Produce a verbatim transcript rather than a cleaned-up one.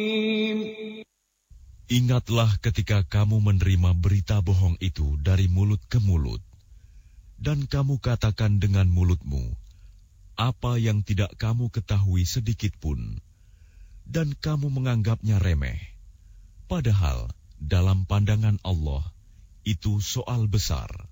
Ingatlah ketika kamu menerima berita bohong itu dari mulut ke mulut, dan kamu katakan dengan mulutmu apa yang tidak kamu ketahui sedikit pun, dan kamu menganggapnya remeh, padahal dalam pandangan Allah itu soal besar.